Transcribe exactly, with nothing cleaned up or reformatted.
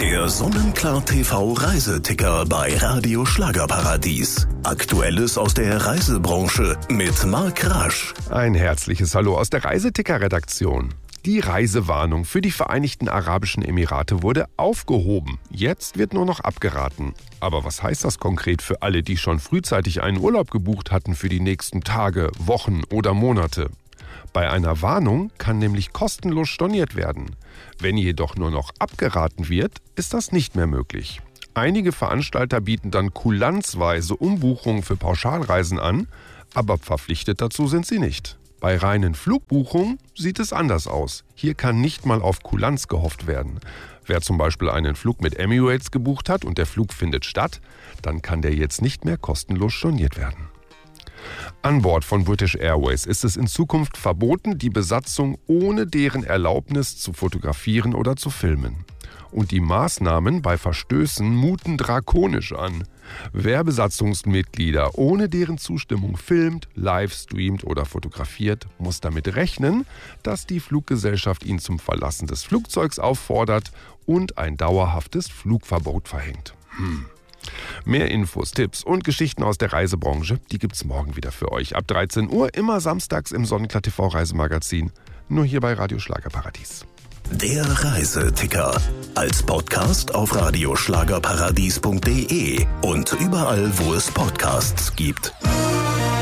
Der Sonnenklar-T V-Reiseticker bei Radio Schlagerparadies. Aktuelles aus der Reisebranche mit Marc Rasch. Ein herzliches Hallo aus der Reiseticker-Redaktion. Die Reisewarnung für die Vereinigten Arabischen Emirate wurde aufgehoben. Jetzt wird nur noch abgeraten. Aber was heißt das konkret für alle, die schon frühzeitig einen Urlaub gebucht hatten für die nächsten Tage, Wochen oder Monate? Bei einer Warnung kann nämlich kostenlos storniert werden. Wenn jedoch nur noch abgeraten wird, ist das nicht mehr möglich. Einige Veranstalter bieten dann kulanzweise Umbuchungen für Pauschalreisen an, aber verpflichtet dazu sind sie nicht. Bei reinen Flugbuchungen sieht es anders aus. Hier kann nicht mal auf Kulanz gehofft werden. Wer zum Beispiel einen Flug mit Emirates gebucht hat und der Flug findet statt, dann kann der jetzt nicht mehr kostenlos storniert werden. An Bord von British Airways ist es in Zukunft verboten, die Besatzung ohne deren Erlaubnis zu fotografieren oder zu filmen. Und die Maßnahmen bei Verstößen muten drakonisch an. Wer Besatzungsmitglieder ohne deren Zustimmung filmt, live streamt oder fotografiert, muss damit rechnen, dass die Fluggesellschaft ihn zum Verlassen des Flugzeugs auffordert und ein dauerhaftes Flugverbot verhängt. Hm. Mehr Infos, Tipps und Geschichten aus der Reisebranche, die gibt's morgen wieder für euch. Ab dreizehn Uhr, immer samstags im Sonnenklar-T V-Reisemagazin. Nur hier bei Radio Schlagerparadies. Der Reiseticker. Als Podcast auf radioschlagerparadies punkt de und überall, wo es Podcasts gibt.